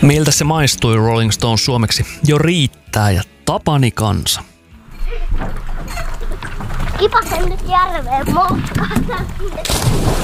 Miltä se maistui Rolling Stones suomeksi? Jo riittää ja Tapani kansa. Kipasen nyt järveen moskata.